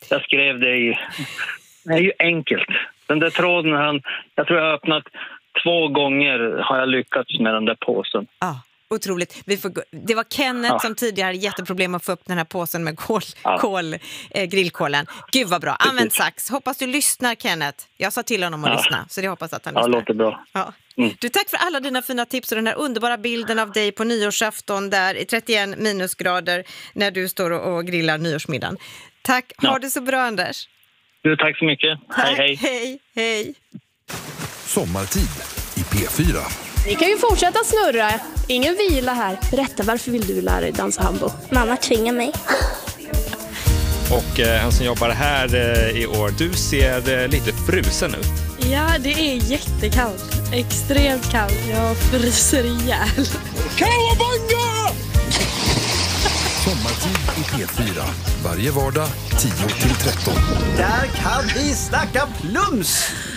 Jag skrev det i... Det är ju enkelt. Den där tråden, jag tror jag har öppnat 2 gånger har jag lyckats med den där påsen. Ja, otroligt. Det var Kenneth som tidigare hade jätteproblem att få upp den här påsen med grillkolen. Gud vad bra. Använd sax. Hoppas du lyssnar, Kenneth. Jag sa till honom att lyssna, så det hoppas att han lyssnar. Ja, låter bra. Ja. Du, tack för alla dina fina tips och den här underbara bilden av dig på nyårsafton där i 31 minusgrader när du står och grillar nyårsmiddagen. Tack. Ha det så bra, Anders. Du, tack så mycket. Tack. Hej. Sommartid i P4. Vi kan ju fortsätta snurra. Ingen vila här. Berätta, varför vill du lära dig dansa hambo? Mamma tvingar mig. Och han som jobbar här i år, du ser lite frusen ut. Ja, det är jättekallt. Extremt kallt. Jag fryser ihjäl. Kawabanga! Sommartid i P4. Varje vardag 10-13. Där kan vi snacka plums!